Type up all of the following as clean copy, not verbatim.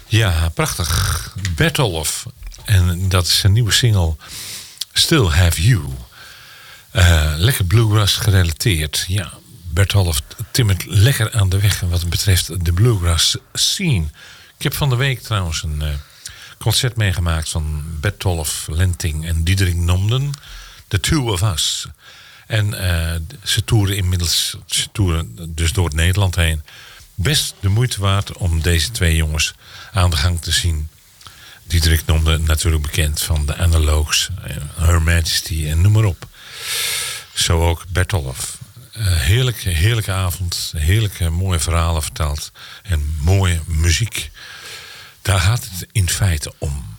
Ja, prachtig. Bertolf. En dat is zijn nieuwe single Still Have You. Lekker bluegrass gerelateerd. Ja, Bertolf timmert lekker aan de weg wat betreft de bluegrass scene. Ik heb van de week trouwens een concert meegemaakt van Bertolf, Lenting en Diederik Nomden. The Two of Us. En ze toeren dus door het Nederland heen. Best de moeite waard om deze twee jongens aan de gang te zien. Diederik Nomden natuurlijk bekend van de Analogues, Her Majesty en noem maar op. Zo ook Bertolf. Heerlijke avond. Heerlijke mooie verhalen verteld. En mooie muziek. Daar gaat het in feite om.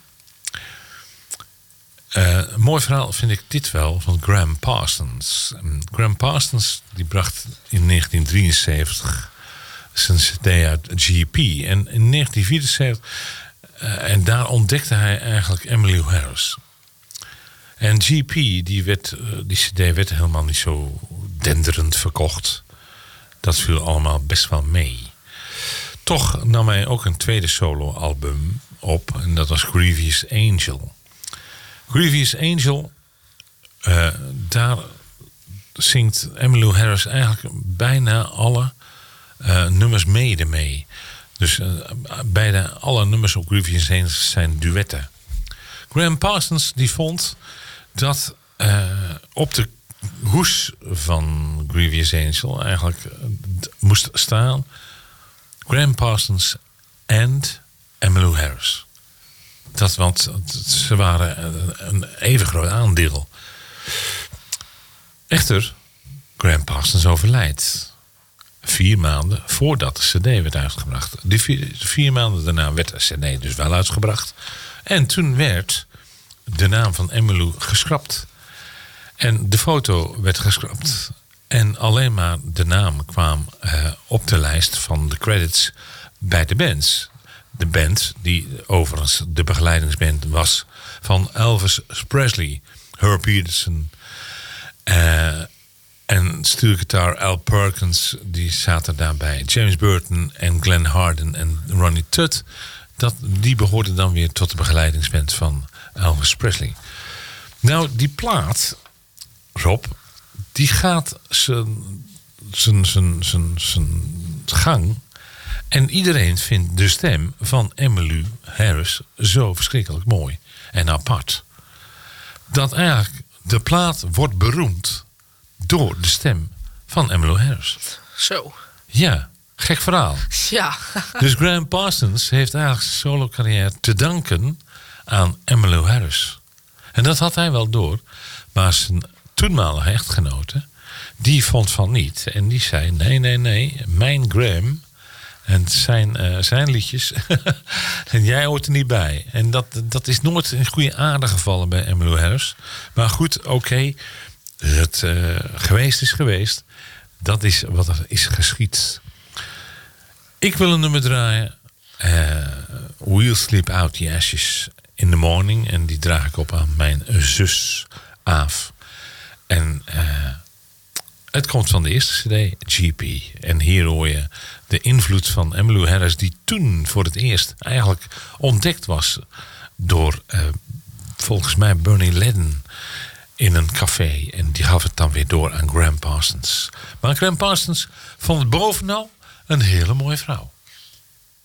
Een mooi verhaal vind ik dit wel van Graham Parsons. Graham Parsons die bracht in 1973 zijn cd uit GP. En in 1974... en daar ontdekte hij eigenlijk Emmylou Harris. En GP, die cd werd helemaal niet zo denderend verkocht. Dat viel allemaal best wel mee. Toch nam hij ook een tweede solo-album op. En dat was Grievous Angel. Grievous Angel, daar zingt Emmylou Harris eigenlijk bijna alle nummers mee. Dus bijna alle nummers op Grievous Angel zijn duetten. Graham Parsons die vond dat op de hoes van Grievous Angel eigenlijk moest staan Graham Parsons en Emmylou Harris. Want ze waren een even groot aandeel. Echter, Graham Parsons overlijdt 4 maanden voordat de cd werd uitgebracht. 4 maanden daarna werd de cd dus wel uitgebracht. En toen werd de naam van Emmylou geschrapt. En de foto werd geschrapt. En alleen maar de naam kwam op de lijst van de credits bij de bands. De band, die overigens de begeleidingsband was van Elvis Presley, Herb Peterson en stuurgitaar Al Perkins, die zaten daarbij. James Burton en Glenn Harden en Ronnie Tutt, die behoorden dan weer tot de begeleidingsband van Elvis Presley. Nou, die plaat, Rob, die gaat zijn gang. En iedereen vindt de stem van Emmylou Harris zo verschrikkelijk mooi en apart. Dat eigenlijk de plaat wordt beroemd door de stem van Emmylou Harris. Zo. Ja, gek verhaal. Ja. Dus Graham Parsons heeft eigenlijk zijn solo-carrière te danken aan Emmylou Harris. En dat had hij wel door. Maar zijn toenmalige echtgenote, die vond van niet. En die zei, nee, mijn Graham en zijn liedjes. En jij hoort er niet bij. En dat is nooit in goede aarde gevallen bij Emmylou Harris. Maar goed, oké. Het geweest is geweest. Dat is wat er is geschied. Ik wil een nummer draaien. We'll Sleep Out the Ashes in the Morning. En die draag ik op aan mijn zus Aaf. En het komt van de eerste cd, GP. En hier hoor je de invloed van Emmylou Harris, die toen voor het eerst eigenlijk ontdekt was door volgens mij Bernie Ledden in een café. En die gaf het dan weer door aan Graham Parsons. Maar Graham Parsons vond het bovenal een hele mooie vrouw.